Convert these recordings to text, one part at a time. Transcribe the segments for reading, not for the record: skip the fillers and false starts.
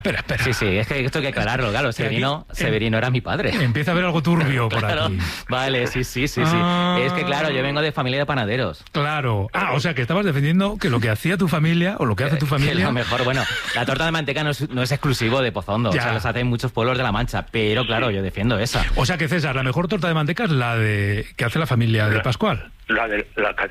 Espera. Sí, es que esto hay que aclararlo, claro. Severino era mi padre. Empieza a haber algo turbio por aquí. Vale, sí. Es que claro, yo vengo de familia de panaderos. Claro. O sea, que estabas defendiendo que lo que hacía tu familia, o lo que hace tu familia... Que lo mejor, bueno, la torta de manteca no es exclusivo de Pozondo. Ya. O sea, los hacen muchos pueblos de La Mancha. Pero claro, yo defiendo esa. O sea que, César, la mejor torta de manteca es la que hace la familia de Pascual. La de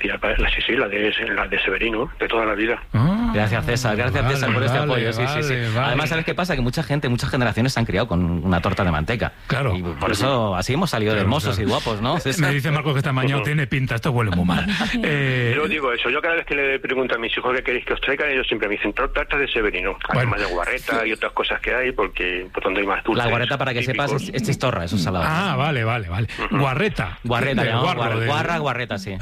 Severino, de toda la vida. Gracias, César, por este apoyo. Sí. Vale. Además, ¿sabes qué pasa? Que muchas generaciones se han criado con una torta de manteca. Claro. Y por eso así hemos salido de hermosos y guapos, ¿no? César? Me dice Marcos que esta mañana tiene pinta, esto huele muy mal. Yo digo eso, yo cada vez que le pregunto a mis hijos qué queréis que os traigan, ellos siempre me dicen tarta de Severino, además de guarreta y otras cosas que hay, porque por donde hay más dulces. La guarreta, para que sepas, es chistorra, eso es salado. Vale. Guarreta, Guarreta, sí.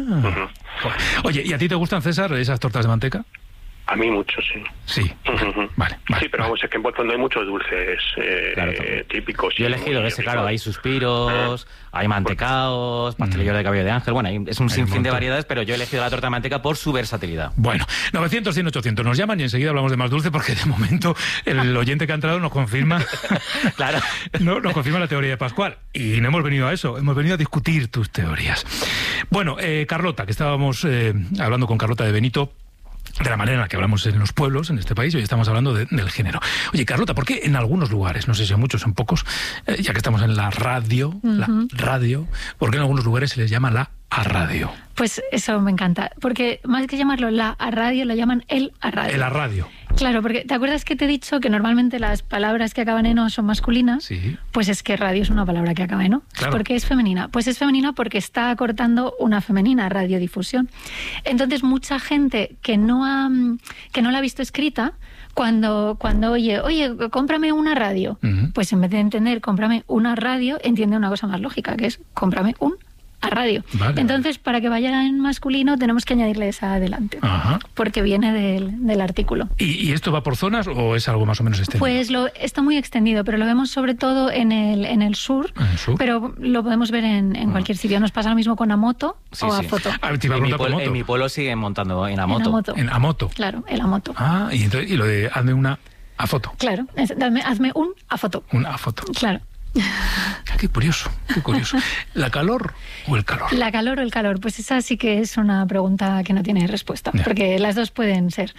Oye, ¿y a ti te gustan, César, esas tortas de manteca? A mí mucho, sí. Sí, vale. Sí, pero vamos, es que en Pozondo hay muchos dulces típicos. Yo he elegido ese, claro, hay suspiros, hay mantecaos, pastelillo de cabello de ángel, bueno, es un sinfín de variedades, pero yo he elegido la torta de manteca por su versatilidad. Bueno, 900, 100, 800, nos llaman y enseguida hablamos de más dulce, porque de momento el oyente que ha entrado nos confirma claro. nos confirma la teoría de Pascual, y no hemos venido a eso, hemos venido a discutir tus teorías. Bueno, Carlota, que estábamos hablando con Carlota de Benito, de la manera en la que hablamos en los pueblos, en este país. Hoy estamos hablando del género. Oye, Carlota, ¿por qué en algunos lugares, no sé si en muchos o en pocos, ya que estamos en la radio, ¿por qué en algunos lugares se les llama la A-radio? Pues eso me encanta, porque más que llamarlo la A-radio, lo llaman el A-radio. El A-radio. Claro, porque ¿te acuerdas que te he dicho que normalmente las palabras que acaban en O son masculinas? Sí. Pues es que radio es una palabra que acaba en O. Claro. ¿Por qué es femenina? Pues es femenina porque está acortando una femenina, radiodifusión. Entonces, mucha gente que no la ha visto escrita, cuando oye, cómprame una radio, pues en vez de entender cómprame una radio, entiende una cosa más lógica, que es cómprame un A-radio. Vale. Entonces, para que vaya en masculino, tenemos que añadirle esa adelante. Ajá. Porque viene del artículo. ¿Y esto va por zonas o es algo más o menos extendido? Pues está muy extendido, pero lo vemos sobre todo en el sur, pero lo podemos ver en cualquier sitio. Nos pasa lo mismo con Amoto o Afoto. En mi pueblo siguen montando en Amoto. En Amoto. Claro, el Amoto. Y lo de hazme una Afoto. Claro, hazme un Afoto. Un Afoto. Claro. Qué curioso. ¿La calor o el calor? La calor o el calor, pues esa sí que es una pregunta que no tiene respuesta, porque las dos pueden ser.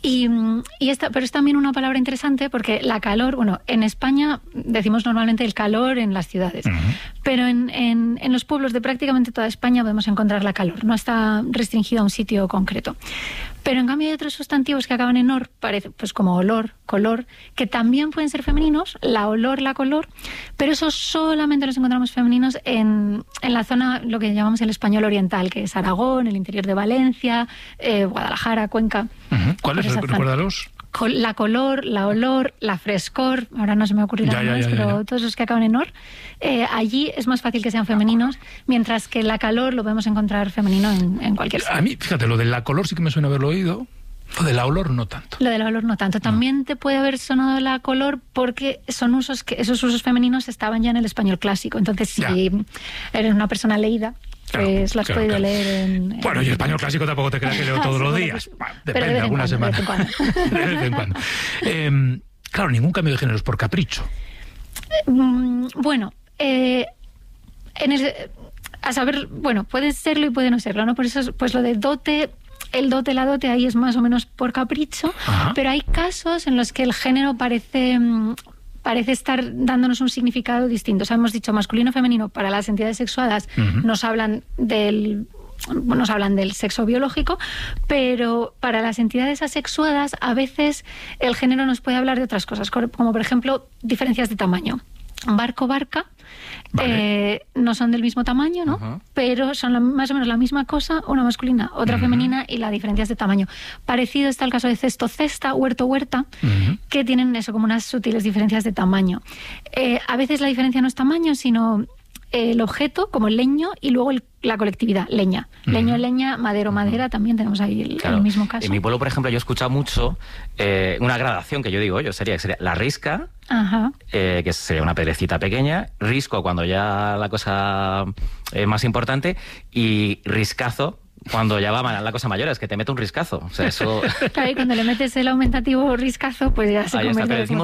Pero es también una palabra interesante porque la calor, bueno, en España decimos normalmente el calor en las ciudades, pero en los pueblos de prácticamente toda España podemos encontrar la calor, no está restringido a un sitio concreto. Pero en cambio hay otros sustantivos que acaban en or, pues como olor, color, que también pueden ser femeninos, la olor, la color, pero esos solamente los encontramos femeninos en la zona, lo que llamamos el español oriental, que es Aragón, el interior de Valencia, Guadalajara, Cuenca. ¿Cuáles? Recuérdalos. La color, la olor, la frescor, ahora no se me ocurrirán más, pero todos los que acaban en or, allí es más fácil que sean femeninos, mientras que la calor lo podemos encontrar femenino en cualquier sitio. A mí, fíjate, lo de la color sí que me suena haberlo oído, lo de la olor no tanto. Lo de la olor no tanto. También te puede haber sonado la color porque esos usos femeninos estaban ya en el español clásico, entonces si eres una persona leída, pues lo has podido leer Bueno, y el español clásico tampoco te creas que leo todos los días. Depende, algunas semanas. De vez en cuando. Claro, ningún cambio de género es por capricho. Bueno, a saber, bueno, puede serlo y puede no serlo, ¿no? Por eso, pues lo de dote... El dote, la dote, ahí es más o menos por capricho, pero hay casos en los que el género parece estar dándonos un significado distinto. O sea, hemos dicho masculino, femenino, para las entidades sexuadas nos hablan del sexo biológico, pero para las entidades asexuadas a veces el género nos puede hablar de otras cosas, como por ejemplo diferencias de tamaño. Barco, barca, no son del mismo tamaño, ¿no? Pero son más o menos la misma cosa, una masculina, otra femenina, y las diferencias de tamaño. Parecido está el caso de cesto, cesta, huerto, huerta, que tienen eso, como unas sutiles diferencias de tamaño. A veces la diferencia no es tamaño, sino el objeto, como el leño, y luego la colectividad, leña. Leño, leña, madero, madera, también tenemos ahí el mismo caso. En mi pueblo, por ejemplo, yo he escuchado mucho una gradación que yo digo sería la risca, que sería una pedrecita pequeña, risco cuando ya la cosa es más importante, y riscazo cuando ya va la cosa mayor, es que te mete un riscazo. O sea, eso... Claro, y cuando le metes el aumentativo riscazo, pues ya se convierte en